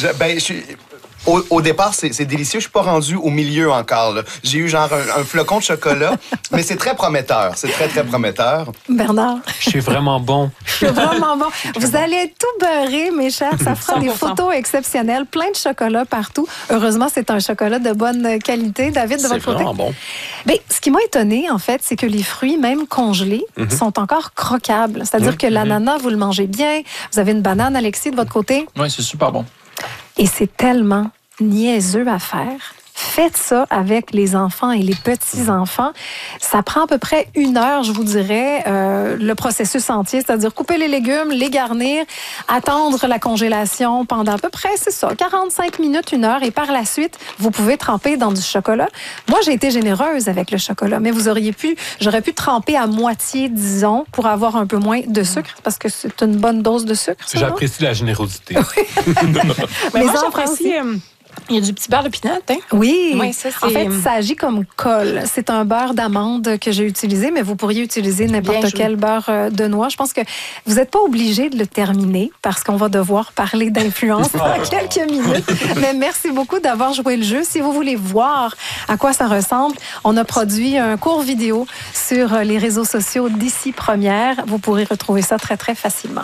Au départ, c'est délicieux. Je suis pas rendu au milieu encore. Là. J'ai eu genre un flocon de chocolat, mais c'est très prometteur. C'est très, très prometteur. Bernard? C'est vraiment bon. C'est vraiment bon. Vous allez être tout beurré, mes chers. Ça fera des photos exceptionnelles. Plein de chocolat partout. Heureusement, c'est un chocolat de bonne qualité. David, de votre côté? C'est vraiment bon. Bien, ce qui m'a étonné, en fait, c'est que les fruits, même congelés, sont encore croquables. C'est-à-dire que l'ananas, vous le mangez bien. Vous avez une banane, Alexis, de votre côté. Oui, c'est super bon. Et c'est tellement niaiseux à faire. Faites ça avec les enfants et les petits-enfants. Ça prend à peu près 1 heure, je vous dirais, le processus entier, c'est-à-dire couper les légumes, les garnir, attendre la congélation pendant à peu près, c'est ça, 45 minutes, 1 heure, et par la suite, vous pouvez tremper dans du chocolat. Moi, j'ai été généreuse avec le chocolat, mais j'aurais pu tremper à moitié, disons, pour avoir un peu moins de sucre, parce que c'est une bonne dose de sucre, ça, J'apprécie la générosité. Mais moi, enfants j'apprécie... Il y a du petit beurre de pinot, hein? Oui. Oui, ça, c'est... En fait, ça agit comme colle. C'est un beurre d'amande que j'ai utilisé, mais vous pourriez utiliser n'importe quel beurre de noix. Je pense que vous n'êtes pas obligé de le terminer parce qu'on va devoir parler d'influence dans quelques minutes. Mais merci beaucoup d'avoir joué le jeu. Si vous voulez voir à quoi ça ressemble, on a produit un court vidéo sur les réseaux sociaux d'ici Première. Vous pourrez retrouver ça très, très facilement.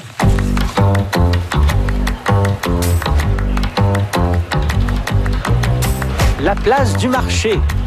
La place du marché.